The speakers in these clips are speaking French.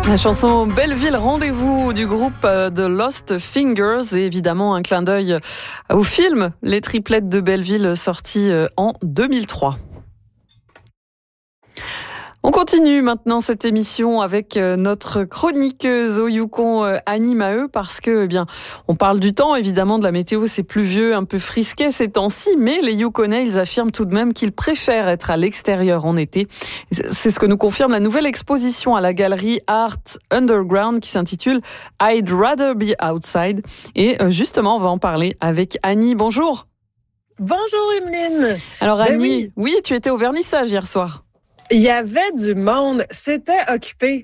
La chanson Belleville Rendez-vous du groupe The Lost Fingers et évidemment un clin d'œil au film Les Triplettes de Belleville sorti en 2003. On continue maintenant cette émission avec notre chroniqueuse au Yukon, Annie Maheu, parce que, on parle du temps, évidemment, de la météo, c'est pluvieux, un peu frisquet ces temps-ci, mais les Yukonais, ils affirment tout de même qu'ils préfèrent être à l'extérieur en été. C'est ce que nous confirme la nouvelle exposition à la galerie Art Underground qui s'intitule I'd Rather Be Outside. Et justement, on va en parler avec Annie. Bonjour. Bonjour, Emeline. Alors, Annie, oui, tu étais au vernissage hier soir. Il y avait du monde, c'était occupé.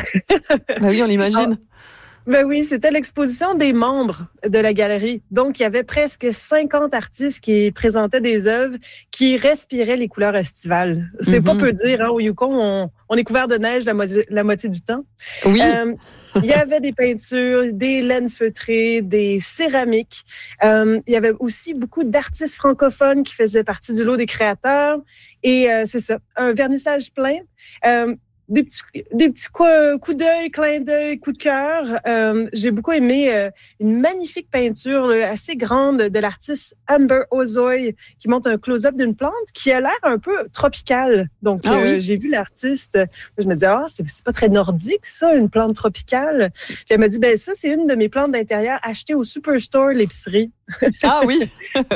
Ben oui, on l'imagine. Ben oui, c'était l'exposition des membres de la galerie. Donc, il y avait presque 50 artistes qui présentaient des œuvres qui respiraient les couleurs estivales. C'est pas peu dire, hein, au Yukon, on est couvert de neige la moitié du temps. Oui. Il y avait des peintures, des laines feutrées, des céramiques. Il y avait aussi beaucoup d'artistes francophones qui faisaient partie du lot des créateurs. Et c'est ça, un vernissage plein. Des petits coups d'œil, clins d'œil, coups de cœur. J'ai beaucoup aimé une magnifique peinture assez grande de l'artiste Amber Ozoy qui montre un close-up d'une plante qui a l'air un peu tropicale. Donc, oui. j'ai vu l'artiste. Je me disais, c'est pas très nordique ça, une plante tropicale. Puis elle m'a dit, ça, c'est une de mes plantes d'intérieur achetées au Superstore, l'épicerie. Ah oui.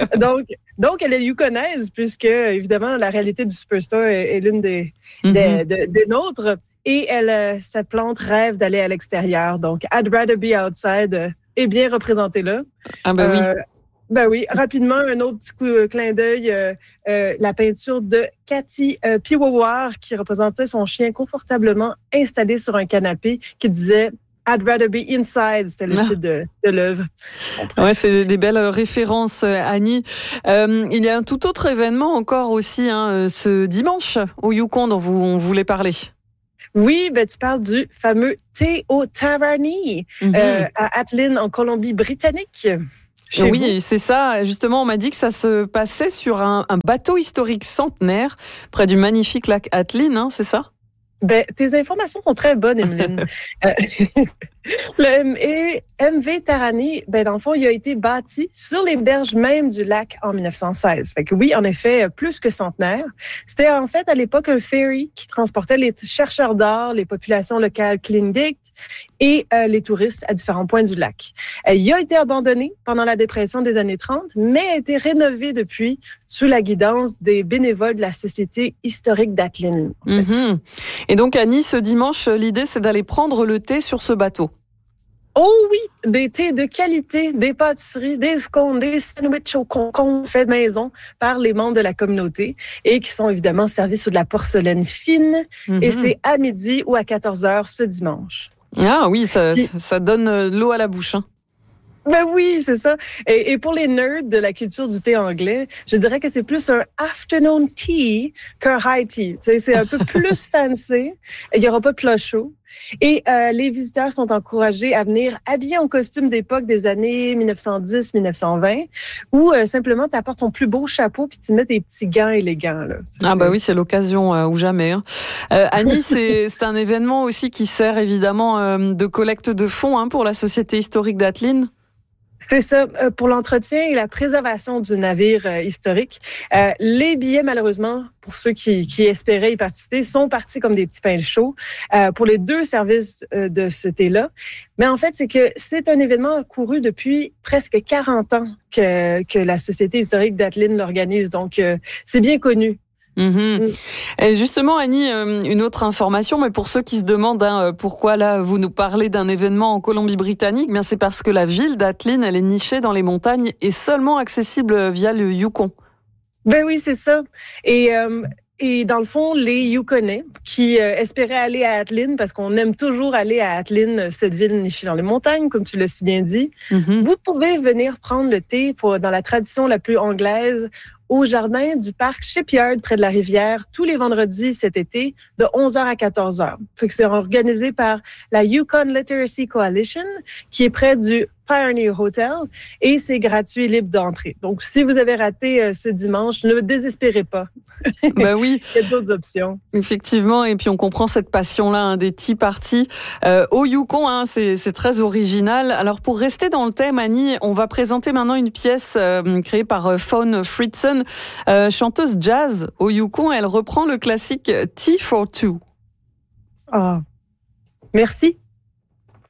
Donc, elle est yukonaise, puisque, évidemment, la réalité du Superstore est l'une des nôtres. Et sa plante rêve d'aller à l'extérieur. Donc, I'd rather be outside est bien représentée là. Ah oui. Oui, rapidement, un autre petit clin d'œil, la peinture de Cathy Piwawar qui représentait son chien confortablement installé sur un canapé qui disait I'd rather be inside, c'était le titre de l'œuvre. Ouais, c'est des belles références, Annie. Il y a un tout autre événement encore aussi, ce dimanche au Yukon dont on voulait parler. Oui, tu parles du fameux thé au Taverny à Atlin, en Colombie-Britannique. Oui, c'est ça. Justement, on m'a dit que ça se passait sur un bateau historique centenaire près du magnifique lac Atlin, c'est ça? Tes informations sont très bonnes, Emeline. Le MV Tarani, dans le fond, il a été bâti sur les berges même du lac en 1916. Fait que oui, en effet, plus que centenaire. C'était en fait à l'époque un ferry qui transportait les chercheurs d'art, les populations locales Tlingit et les touristes à différents points du lac. Il a été abandonné pendant la dépression des années 30, mais a été rénové depuis sous la guidance des bénévoles de la Société historique d'Atlin. En fait. Et donc, Annie, ce dimanche, l'idée, c'est d'aller prendre le thé sur ce bateau. Oh oui, des thés de qualité, des pâtisseries, des scones, des sandwichs au concombre faits maison par les membres de la communauté et qui sont évidemment servis sous de la porcelaine fine. Et c'est à midi ou à 14h ce dimanche. Ah oui, ça donne l'eau à la bouche. Oui, c'est ça. Et pour les nerds de la culture du thé anglais, je dirais que c'est plus un afternoon tea qu'un high tea. C'est un peu plus fancy. Il n'y aura pas de plat chaud. Et les visiteurs sont encouragés à venir habillés en costume d'époque des années 1910-1920 ou simplement t'apportes ton plus beau chapeau puis tu mets des petits gants élégants. Là. Oui, c'est l'occasion ou jamais. Annie, c'est un événement aussi qui sert évidemment de collecte de fonds pour la Société historique d'Atlin. C'est ça, pour l'entretien et la préservation du navire historique. Les billets, malheureusement, pour ceux qui espéraient y participer, sont partis comme des petits pains chauds pour les 2 services de ce thé-là. Mais en fait, c'est que c'est un événement couru depuis presque 40 ans que la Société historique d'Atlin l'organise. Donc, c'est bien connu. Et justement, Annie, une autre information, mais pour ceux qui se demandent pourquoi là vous nous parlez d'un événement en Colombie-Britannique, c'est parce que la ville d'Atlin, elle est nichée dans les montagnes et seulement accessible via le Yukon. Oui, c'est ça. Et dans le fond, les Yukonais qui espéraient aller à Atlin, parce qu'on aime toujours aller à Atlin, cette ville nichée dans les montagnes, comme tu l'as si bien dit, vous pouvez venir prendre le thé dans la tradition la plus anglaise au jardin du parc Shipyard près de la rivière tous les vendredis cet été de 11h à 14h. Fait que c'est organisé par la Yukon Literacy Coalition qui est près du Pioneer Hotel et c'est gratuit et libre d'entrée. Donc, si vous avez raté ce dimanche, ne désespérez pas. Ben oui. Il y a d'autres options. Effectivement, et puis on comprend cette passion-là des tea parties au Yukon. C'est très original. Alors pour rester dans le thème, Annie, on va présenter maintenant une pièce créée par Fawn Fritzen, chanteuse jazz au Yukon. Elle reprend le classique Tea for Two. Ah, merci.